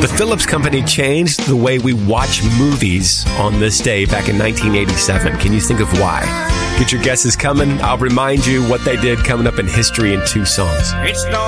The Philips Company changed the way we watch movies on this day back in 1987. Can you think of why? Get your guesses coming. I'll remind you what they did coming up in history in 2 songs.